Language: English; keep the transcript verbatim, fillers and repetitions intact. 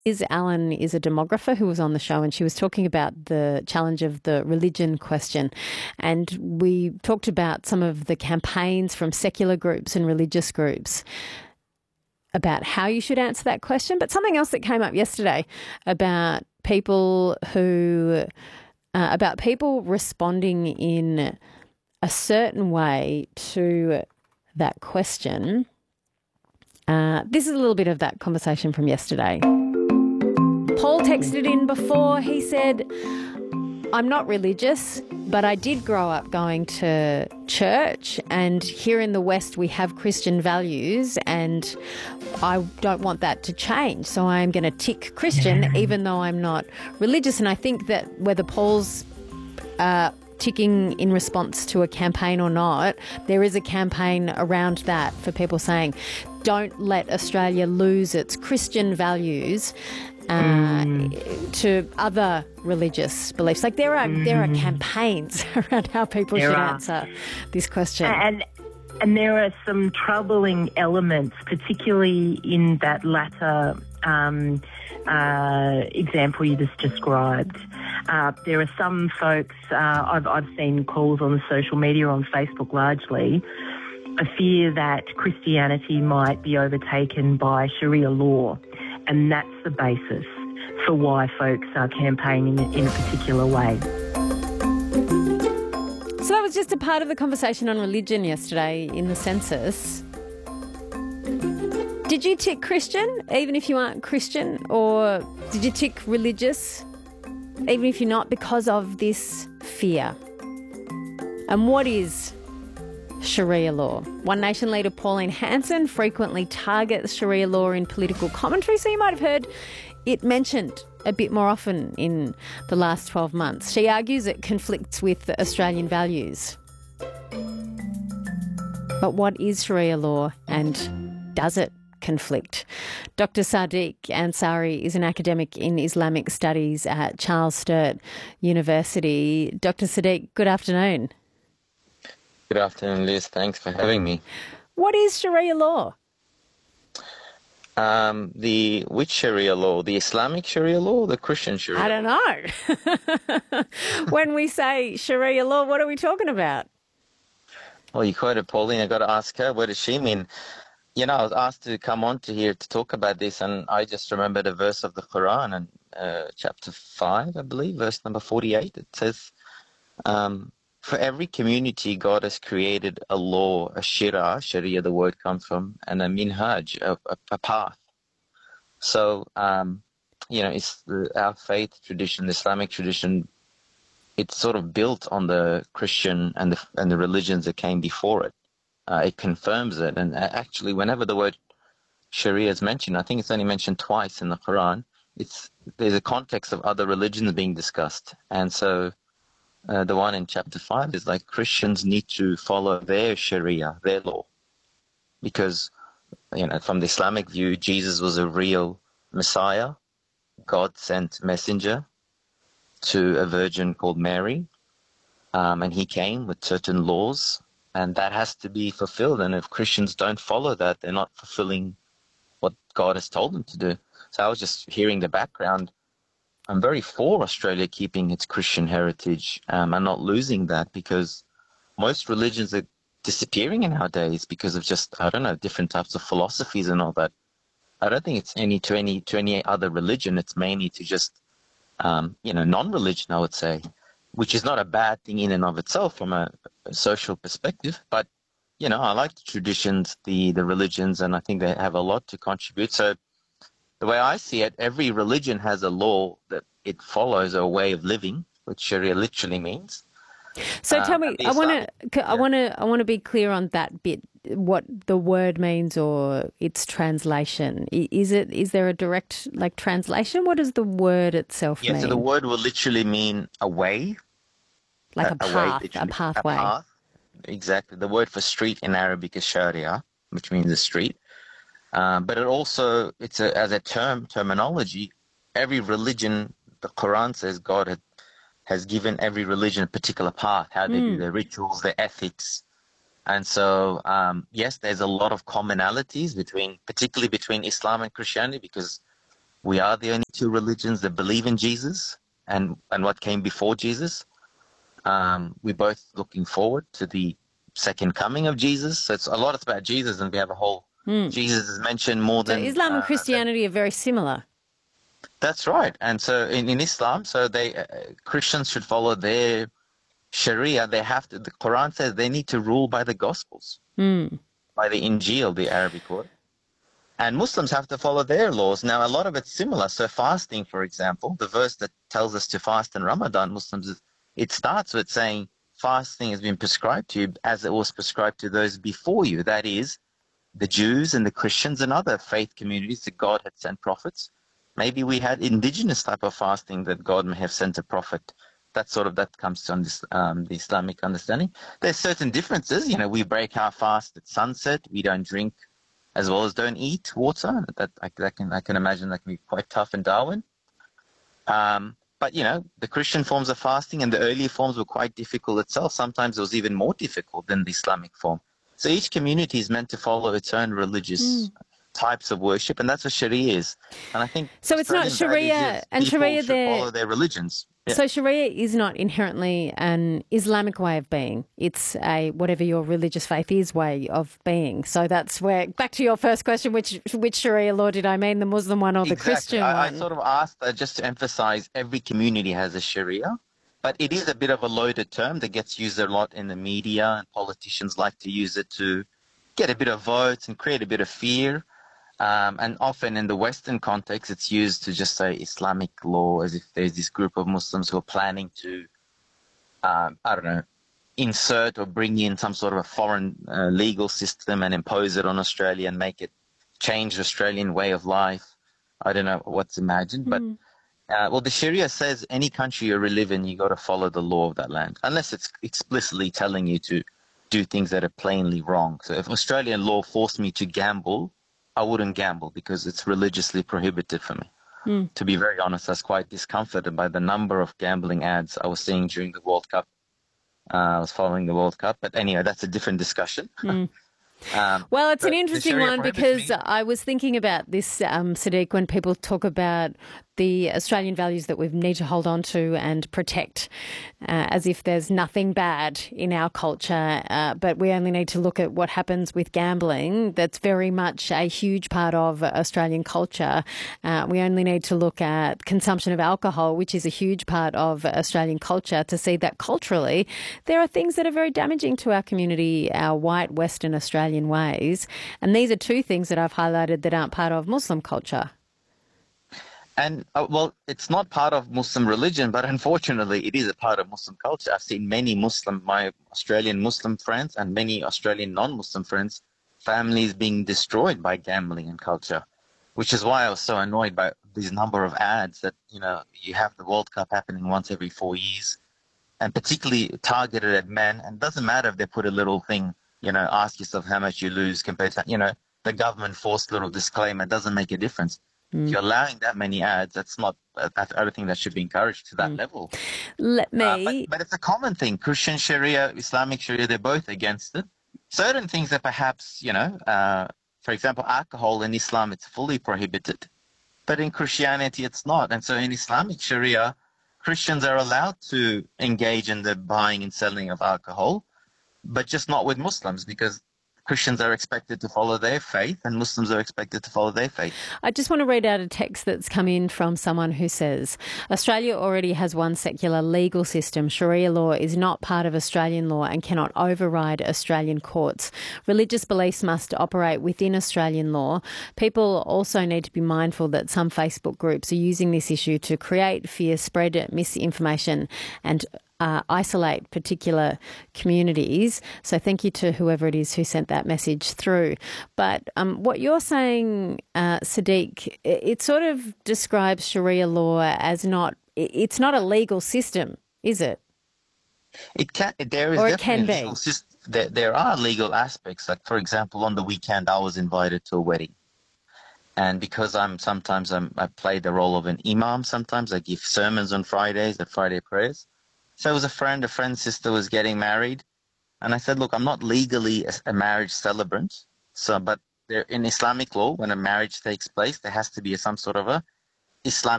Liz Allen is a demographer who was on the show, and she was talking about the challenge of the religion question. And we talked about some of the campaigns from secular groups and religious groups about how you should answer that question. But something else that came up yesterday about people who, uh, about people responding in a certain way to that question. Uh, this is a little bit of that conversation from yesterday. Paul texted in before. He said, I'm not religious, but I did grow up going to church, and here in the West we have Christian values, and I don't want that to change. So I'm going to tick Christian even though I'm not religious. And I think that whether Paul's uh, ticking in response to a campaign or not, there is a campaign around that for people saying, don't let Australia lose its Christian values Uh, mm. to other religious beliefs. Like there are mm. there are campaigns around how people there should are. answer this question. And and there are some troubling elements, particularly in that latter um, uh, example you just described. Uh, there are some folks, uh, I've, I've seen calls on the social media, on Facebook largely, a fear that Christianity might be overtaken by Sharia law. And that's the basis for why folks are campaigning in a particular way. So that was just a part of the conversation on religion yesterday in the census. Did you tick Christian, even if you aren't Christian? Or did you tick religious, even if you're not, because of this fear? And what is Sharia law? One Nation leader Pauline Hanson frequently targets Sharia law in political commentary, so you might have heard it mentioned a bit more often in the last twelve months. She argues it conflicts with Australian values. But what is Sharia law, and does it conflict? Doctor Sadiq Ansari is an academic in Islamic studies at Charles Sturt University. Doctor Sadiq, good afternoon. Good afternoon, Liz. Thanks for having me. What is Sharia law? Um, the which Sharia law? The Islamic Sharia law or the Christian Sharia? I don't know. When we say Sharia law, what are we talking about? Well, you quoted Pauline. I got to ask her. What does she mean? You know, I was asked to come on to here to talk about this, and I just remembered a verse of the Quran, and uh, chapter five, I believe, verse number forty-eight. It says, Um, for every community, God has created a law, a shira, sharia, the word comes from, and a minhaj, a, a, a path. So, um, you know, it's the, our faith tradition, the Islamic tradition, it's sort of built on the Christian and the and the religions that came before it. Uh, it confirms it. And actually, whenever the word sharia is mentioned, I think it's only mentioned twice in the Quran, it's there's a context of other religions being discussed. And so, Uh, the one in chapter five is like Christians need to follow their Sharia, their law. Because, you know, from the Islamic view, Jesus was a real Messiah, God-sent messenger to a virgin called Mary. Um, and he came with certain laws, and that has to be fulfilled. And if Christians don't follow that, they're not fulfilling what God has told them to do. So I was just hearing the background. I'm very for Australia keeping its Christian heritage um, and not losing that, because most religions are disappearing nowadays because of just, I don't know, different types of philosophies and all that. I don't think it's any to any to any other religion. It's mainly to just, um, you know, non-religion, I would say, which is not a bad thing in and of itself from a, a social perspective. But, you know, I like the traditions, the, the religions, and I think they have a lot to contribute. So the way I see it, every religion has a law that it follows, or a way of living, which Sharia literally means. So tell me, Uh, I want to, yeah. I want to, I want to be clear on that bit. What the word means, or its translation? I- Is it? Is there a direct like translation? What does the word itself Yeah, mean? so the word will literally mean a way. Like a, a way, path, a literally, pathway. A path. Exactly. The word for street in Arabic is Sharia, which means a street. Um, but it also, it's a, as a term, terminology, every religion, the Quran says God had, has given every religion a particular path, how they do their rituals, their ethics. And so, um, yes, there's a lot of commonalities between, particularly between Islam and Christianity, because we are the only two religions that believe in Jesus and, and what came before Jesus. Um, we're both looking forward to the second coming of Jesus. So it's a lot is about Jesus, and we have a whole mm. Jesus is mentioned more so than Islam and uh, Christianity than, are very similar. That's right. And so in, in Islam, so they uh, Christians should follow their Sharia. They have to. The Quran says they need to rule by the Gospels, mm. by the Injil, the Arabic word. And Muslims have to follow their laws. Now, a lot of it's similar. So fasting, for example, the verse that tells us to fast in Ramadan, Muslims, it starts with saying fasting has been prescribed to you as it was prescribed to those before you. That is, the Jews and the Christians and other faith communities that God had sent prophets. Maybe we had indigenous type of fasting that God may have sent a prophet. That sort of, that comes to this, um, the Islamic understanding. There's certain differences. You know, we break our fast at sunset. We don't drink as well as don't eat water. That I, that can I can imagine that can be quite tough in Darwin. Um, but you know, the Christian forms of fasting and the earlier forms were quite difficult itself. Sometimes it was even more difficult than the Islamic form. So each community is meant to follow its own religious mm. types of worship, and that's what Sharia is. And I think so. It's not Sharia, and Sharia should follow their religions. Yeah. So Sharia is not inherently an Islamic way of being. It's a whatever your religious faith is way of being. So that's where, back to your first question, which which Sharia law did I mean, the Muslim one or the exactly. Christian I, one? I sort of asked uh, just to emphasize every community has a Sharia, but it is a bit of a loaded term that gets used a lot in the media, and politicians like to use it to get a bit of votes and create a bit of fear. Um, and often in the Western context, it's used to just say Islamic law, as if there's this group of Muslims who are planning to, um, I don't know, insert or bring in some sort of a foreign uh, legal system and impose it on Australia and make it change the Australian way of life. I don't know what's imagined, but mm. uh, well, the Sharia says any country you live in, you got to follow the law of that land, unless it's explicitly telling you to do things that are plainly wrong. So if Australian law forced me to gamble, I wouldn't gamble because it's religiously prohibited for me. Mm. To be very honest, I was quite discomforted by the number of gambling ads I was seeing during the World Cup. Uh, I was following the World Cup, but anyway, that's a different discussion. Mm. Um, well, it's an interesting one because me. I was thinking about this, um, Sadiq, when people talk about the Australian values that we need to hold on to and protect, uh, as if there's nothing bad in our culture, uh, but we only need to look at what happens with gambling. That's very much a huge part of Australian culture. Uh, we only need to look at consumption of alcohol, which is a huge part of Australian culture, to see that culturally there are things that are very damaging to our community, our white Western Australian ways. And these are two things that I've highlighted that aren't part of Muslim culture. And, uh, well, it's not part of Muslim religion, but unfortunately it is a part of Muslim culture. I've seen many Muslim, my Australian Muslim friends and many Australian non-Muslim friends, families being destroyed by gambling and culture, which is why I was so annoyed by these number of ads that, you know, you have the World Cup happening once every four years and particularly targeted at men. And it doesn't matter if they put a little thing, you know, ask yourself how much you lose compared to, you know, the government forced little disclaimer. It doesn't make a difference. Mm. If you're allowing that many ads, that's not, that's everything that should be encouraged to that mm. level. Let me. Uh, but, but it's a common thing. Christian Sharia, Islamic Sharia, they're both against it. Certain things that perhaps, you know, uh, for example, alcohol in Islam, it's fully prohibited. But in Christianity, it's not. And so in Islamic Sharia, Christians are allowed to engage in the buying and selling of alcohol, but just not with Muslims, because Christians are expected to follow their faith and Muslims are expected to follow their faith. I just want to read out a text that's come in from someone who says, Australia already has one secular legal system. Sharia law is not part of Australian law and cannot override Australian courts. Religious beliefs must operate within Australian law. People also need to be mindful that some Facebook groups are using this issue to create fear, spread misinformation and Uh, isolate particular communities. So thank you to whoever it is who sent that message through. But um, what you're saying, uh, Sadiq, it, it sort of describes Sharia law as not, it's not a legal system, is it? It can, there is or definitely it can be. Legal system. There, there are legal aspects. Like, for example, on the weekend, I was invited to a wedding. And because I'm sometimes I'm, I play the role of an imam, sometimes I give sermons on Fridays at Friday prayers. So it was a friend, a friend's sister was getting married. And I said, look, I'm not legally a, a marriage celebrant. So, but there, in Islamic law, when a marriage takes place, there has to be a, some sort of a Islamic